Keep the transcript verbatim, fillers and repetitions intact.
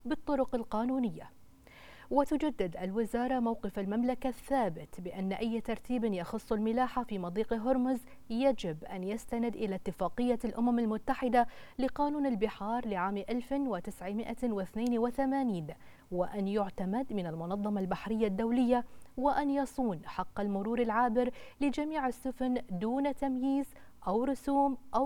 بالطرق القانونية. وتجدد الوزارة موقف المملكة الثابت بأن أي ترتيب يخص الملاحة في مضيق هرمز يجب أن يستند إلى اتفاقية الأمم المتحدة لقانون البحار لعام ألف وتسعمائة واثنين وثمانين، وأن يعتمد من المنظمة البحرية الدولية، وأن يصون حق المرور العابر لجميع السفن دون تمييز أو رسوم أو